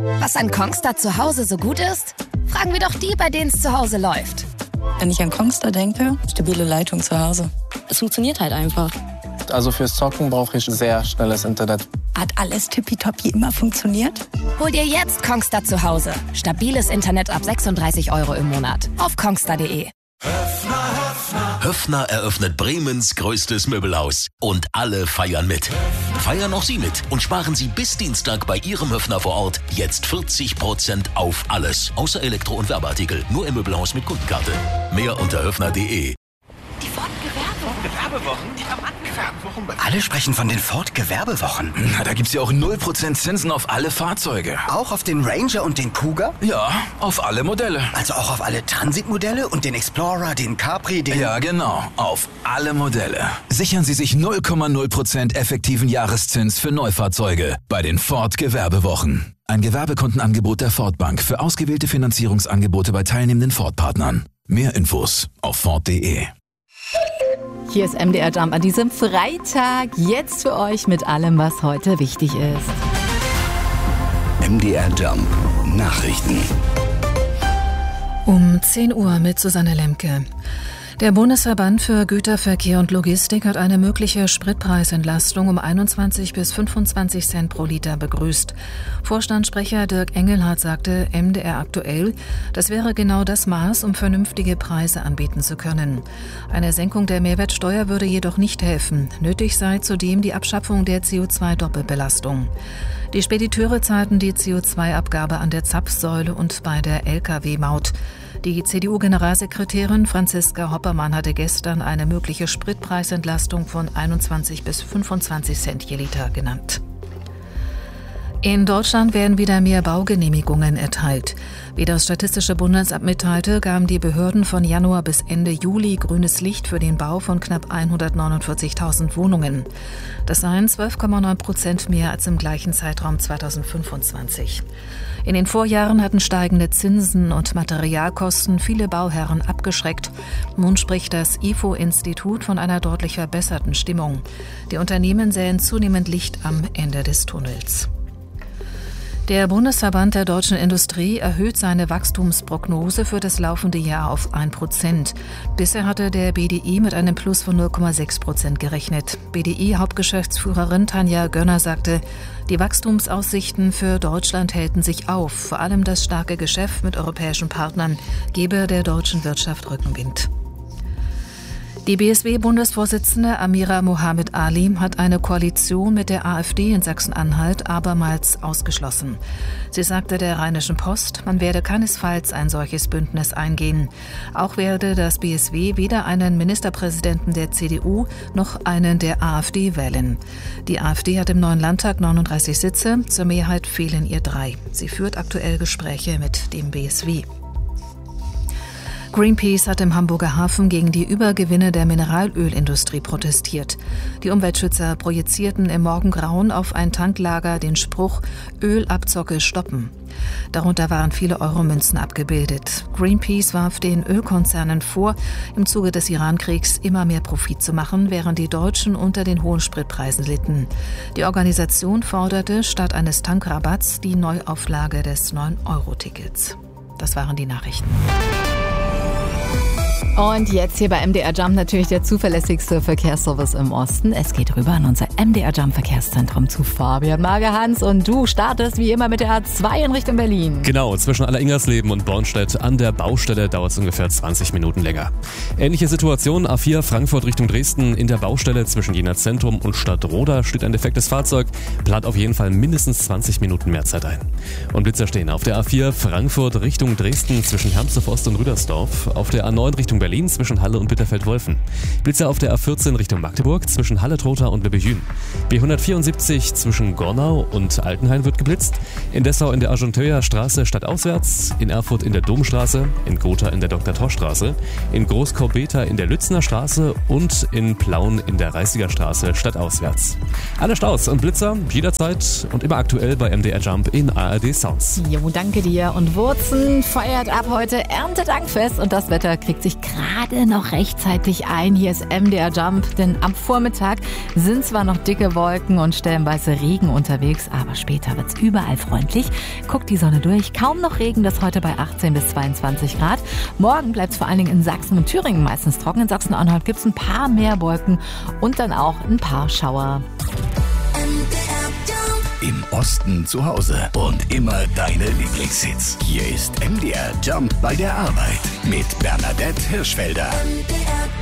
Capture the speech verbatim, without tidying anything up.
Was an Kongstar zu Hause so gut ist? Fragen wir doch die, bei denen es zu Hause läuft. Wenn ich an Kongstar denke, stabile Leitung zu Hause. Es funktioniert halt einfach. Also fürs Zocken brauche ich sehr schnelles Internet. Hat alles tippitoppi immer funktioniert? Hol dir jetzt Kongstar zu Hause. Stabiles Internet ab sechsunddreißig Euro im Monat. Auf kongstar punkt de. Höffner eröffnet Bremens größtes Möbelhaus. Und alle feiern mit. Feiern auch Sie mit und sparen Sie bis Dienstag bei Ihrem Höffner vor Ort jetzt vierzig Prozent auf alles. Außer Elektro- und Werbeartikel. Nur im Möbelhaus mit Kundenkarte. Mehr unter höffner punkt de. Die Ford-Gewerbewochen, die haben angefangen. Alle sprechen von den Ford-Gewerbewochen. Na, da gibt's ja auch null Prozent Zinsen auf alle Fahrzeuge. Auch auf den Ranger und den Kuga? Ja, auf alle Modelle. Also auch auf alle Transit-Modelle und den Explorer, den Capri, den... Ja, genau. Auf alle Modelle. Sichern Sie sich null Komma null Prozent effektiven Jahreszins für Neufahrzeuge bei den Ford-Gewerbewochen. Ein Gewerbekundenangebot der Ford Bank für ausgewählte Finanzierungsangebote bei teilnehmenden Ford-Partnern. Mehr Infos auf ford punkt de. Hier ist M D R Jump an diesem Freitag. Jetzt für euch mit allem, was heute wichtig ist. M D R Jump Nachrichten. Um zehn Uhr mit Susanne Lemke. Der Bundesverband für Güterverkehr und Logistik hat eine mögliche Spritpreisentlastung um einundzwanzig bis fünfundzwanzig Cent pro Liter begrüßt. Vorstandssprecher Dirk Engelhardt sagte M D R aktuell, das wäre genau das Maß, um vernünftige Preise anbieten zu können. Eine Senkung der Mehrwertsteuer würde jedoch nicht helfen. Nötig sei zudem die Abschaffung der C O zwei Doppelbelastung. Die Spediteure zahlten die C O zwei Abgabe an der Zapfsäule und bei der L K W-Maut. Die C D U-Generalsekretärin Franziska Hoppermann hatte gestern eine mögliche Spritpreisentlastung von einundzwanzig bis fünfundzwanzig Cent je Liter genannt. In Deutschland werden wieder mehr Baugenehmigungen erteilt. Wie das Statistische Bundesamt mitteilte, gaben die Behörden von Januar bis Ende Juli grünes Licht für den Bau von knapp hundertneunundvierzigtausend Wohnungen. Das seien zwölf Komma neun Prozent mehr als im gleichen Zeitraum zweitausendfünfundzwanzig. In den Vorjahren hatten steigende Zinsen und Materialkosten viele Bauherren abgeschreckt. Nun spricht das I F O-Institut von einer deutlich verbesserten Stimmung. Die Unternehmen sähen zunehmend Licht am Ende des Tunnels. Der Bundesverband der deutschen Industrie erhöht seine Wachstumsprognose für das laufende Jahr auf ein Prozent. Bisher hatte der B D I mit einem Plus von null Komma sechs Prozent gerechnet. B D I-Hauptgeschäftsführerin Tanja Gönner sagte, die Wachstumsaussichten für Deutschland hellten sich auf. Vor allem das starke Geschäft mit europäischen Partnern gebe der deutschen Wirtschaft Rückenwind. Die B S W-Bundesvorsitzende Amira Mohamed Ali hat eine Koalition mit der AfD in Sachsen-Anhalt abermals ausgeschlossen. Sie sagte der Rheinischen Post, man werde keinesfalls ein solches Bündnis eingehen. Auch werde das B S W weder einen Ministerpräsidenten der C D U noch einen der AfD wählen. Die AfD hat im neuen Landtag neununddreißig Sitze, zur Mehrheit fehlen ihr drei. Sie führt aktuell Gespräche mit dem B S W. Greenpeace hat im Hamburger Hafen gegen die Übergewinne der Mineralölindustrie protestiert. Die Umweltschützer projizierten im Morgengrauen auf ein Tanklager den Spruch Ölabzocke stoppen. Darunter waren viele Euromünzen abgebildet. Greenpeace warf den Ölkonzernen vor, im Zuge des Irankriegs immer mehr Profit zu machen, während die Deutschen unter den hohen Spritpreisen litten. Die Organisation forderte statt eines Tankrabatts die Neuauflage des neun Euro Tickets. Das waren die Nachrichten. Und jetzt hier bei M D R Jump natürlich der zuverlässigste Verkehrsservice im Osten. Es geht rüber an unser M D R Jump Verkehrszentrum zu Fabian Magerhans. Und du startest wie immer mit der A zwei in Richtung Berlin. Genau, zwischen Alleringersleben und Bornstedt an der Baustelle dauert es ungefähr zwanzig Minuten länger. Ähnliche Situation, A vier Frankfurt Richtung Dresden. In der Baustelle zwischen Jena Zentrum und Stadtroda steht ein defektes Fahrzeug. Plant auf jeden Fall mindestens zwanzig Minuten mehr Zeit ein. Und Blitzer stehen auf der A vier Frankfurt Richtung Dresden zwischen Hermsdorf Ost und Rüdersdorf. Auf der A neun Richtung Berlin zwischen Halle und Bitterfeld-Wolfen. Blitzer auf der A vierzehn Richtung Magdeburg zwischen Halle-Trotha und Lübbejün. B hundertvierundsiebzig zwischen Gornau und Altenhain wird geblitzt. In Dessau in der Argenteuer Straße stadtauswärts. In Erfurt in der Domstraße. In Gotha in der Doktor-Tosch-Straße. In Großkorbeta in der Lützner Straße. Und in Plauen in der Reißiger Straße stadtauswärts. Alle Staus und Blitzer jederzeit und immer aktuell bei M D R Jump in A R D Sounds. Jo, danke dir. Und Wurzen feiert ab heute Erntedankfest und das Wetter kriegt sich dich gerade noch rechtzeitig ein. Hier ist M D R Jump, denn am Vormittag sind zwar noch dicke Wolken und stellenweise Regen unterwegs, aber später wird's überall freundlich. Guckt die Sonne durch, kaum noch Regen, das heute bei achtzehn bis zweiundzwanzig Grad. Morgen bleibt's vor allen Dingen in Sachsen und Thüringen meistens trocken. In Sachsen-Anhalt gibt's ein paar mehr Wolken und dann auch ein paar Schauer. Im Osten zu Hause und immer deine Lieblingshits. Hier ist M D R Jump bei der Arbeit mit Bernadette Hirschfelder.